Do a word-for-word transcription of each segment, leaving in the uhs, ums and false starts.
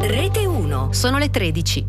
Rete uno. Sono le tredici.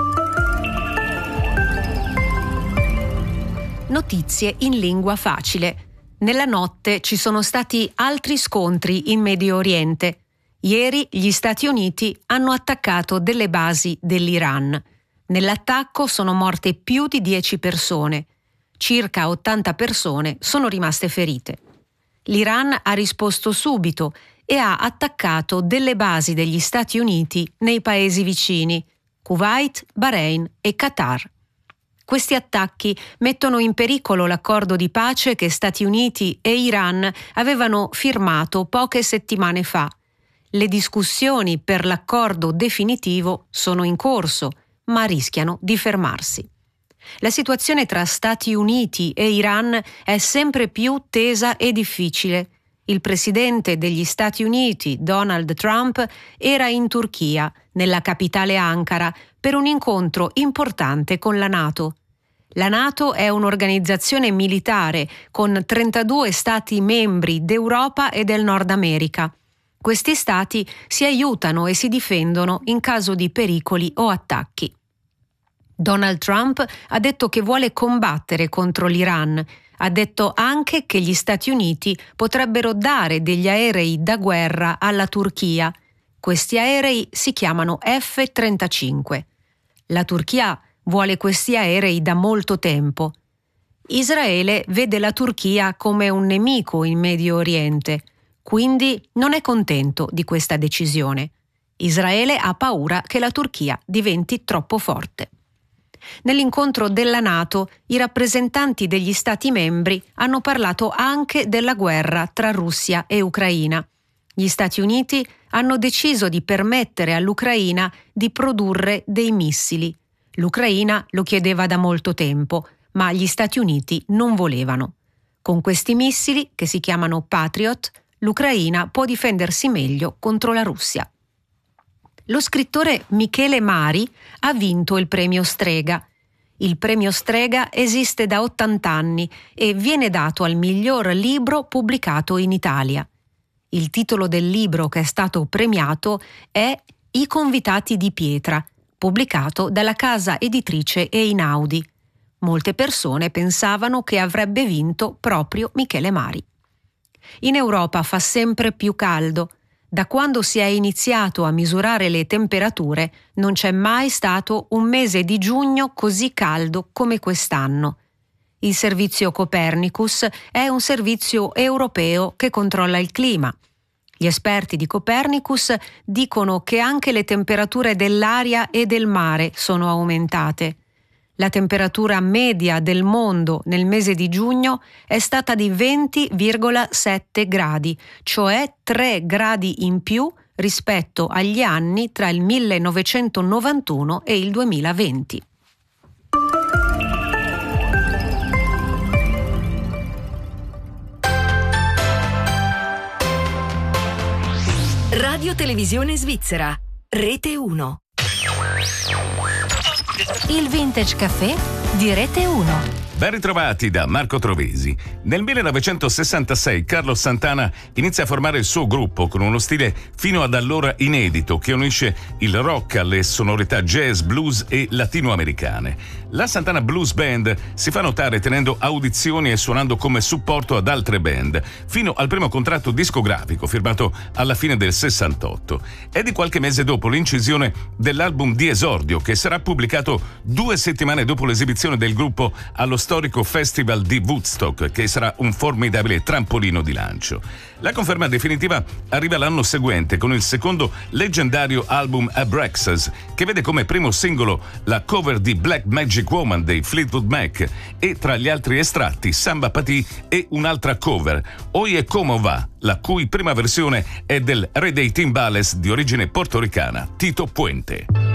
Notizie in lingua facile. Nella notte ci sono stati altri scontri in Medio Oriente. Ieri gli Stati Uniti hanno attaccato delle basi dell'Iran. Nell'attacco sono morte più di dieci persone. Circa ottanta persone sono rimaste ferite. L'Iran ha risposto subito e ha attaccato delle basi degli Stati Uniti nei paesi vicini, Kuwait, Bahrain e Qatar. Questi attacchi mettono in pericolo l'accordo di pace che Stati Uniti e Iran avevano firmato poche settimane fa. Le discussioni per l'accordo definitivo sono in corso, ma rischiano di fermarsi. La situazione tra Stati Uniti e Iran è sempre più tesa e difficile. Il presidente degli Stati Uniti, Donald Trump, era in Turchia, nella capitale Ankara, per un incontro importante con la NATO. La NATO è un'organizzazione militare con trentadue Stati membri d'Europa e del Nord America. Questi Stati si aiutano e si difendono in caso di pericoli o attacchi. Donald Trump ha detto che vuole combattere contro l'Iran. Ha detto anche che gli Stati Uniti potrebbero dare degli aerei da guerra alla Turchia. Questi aerei si chiamano F trentacinque. La Turchia vuole questi aerei da molto tempo. Israele vede la Turchia come un nemico in Medio Oriente, quindi non è contento di questa decisione. Israele ha paura che la Turchia diventi troppo forte. Nell'incontro della NATO, i rappresentanti degli Stati membri hanno parlato anche della guerra tra Russia e Ucraina. Gli Stati Uniti hanno deciso di permettere all'Ucraina di produrre dei missili. L'Ucraina lo chiedeva da molto tempo, ma gli Stati Uniti non volevano. Con questi missili, che si chiamano Patriot, l'Ucraina può difendersi meglio contro la Russia. Lo scrittore Michele Mari ha vinto il premio Strega. Il premio Strega esiste da ottanta anni e viene dato al miglior libro pubblicato in Italia. Il titolo del libro che è stato premiato è I convitati di pietra, pubblicato dalla casa editrice Einaudi. Molte persone pensavano che avrebbe vinto proprio Michele Mari. In Europa fa sempre più caldo. Da quando si è iniziato a misurare le temperature, non c'è mai stato un mese di giugno così caldo come quest'anno. Il servizio Copernicus è un servizio europeo che controlla il clima. Gli esperti di Copernicus dicono che anche le temperature dell'aria e del mare sono aumentate. La temperatura media del mondo nel mese di giugno è stata di venti virgola sette gradi, cioè tre gradi in più rispetto agli anni tra il millenovecentonovantuno e il duemilaventi. Radio Televisione Svizzera, Rete uno. Il Vintage Café di Rete uno. Ben ritrovati da Marco Trovesi. Nel millenovecentosessantasei Carlos Santana inizia a formare il suo gruppo con uno stile fino ad allora inedito che unisce il rock alle sonorità jazz, blues e latinoamericane. La Santana Blues Band si fa notare tenendo audizioni e suonando come supporto ad altre band, fino al primo contratto discografico firmato alla fine del sessantotto. È di qualche mese dopo l'incisione dell'album di esordio, che sarà pubblicato due settimane dopo l'esibizione del gruppo allo storico Festival di Woodstock, che sarà un formidabile trampolino di lancio. La conferma definitiva arriva l'anno seguente con il secondo leggendario album Abraxas, che vede come primo singolo la cover di Black Magic Woman dei Fleetwood Mac e tra gli altri estratti Samba Patí e un'altra cover, Oye Como Va, la cui prima versione è del re dei timbales di origine portoricana Tito Puente.